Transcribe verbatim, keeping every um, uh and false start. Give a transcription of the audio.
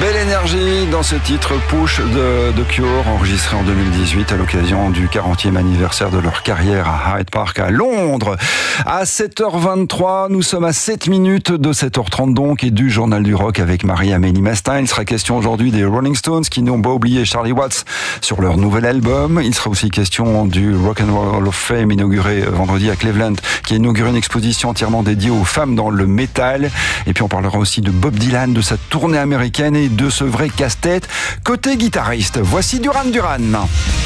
Belle énergie dans ce titre Push de, de Cure, enregistré en deux mille dix-huit à l'occasion du quarantième anniversaire de leur carrière à Hyde Park à Londres. À sept heures vingt-trois, nous sommes à sept minutes de sept heures trente donc et du Journal du Rock avec Marie-Amélie Mastin. Il sera question aujourd'hui des Rolling Stones qui n'ont pas oublié Charlie Watts sur leur nouvel album. Il sera aussi question du Rock and Roll Hall of Fame inauguré vendredi à Cleveland, qui a inauguré une exposition entièrement dédiée aux femmes dans le métal. Et puis on parlera aussi de Bob Dylan, de sa tournée américaine et de ce vrai casse-tête côté guitariste. Voici Duran Duran.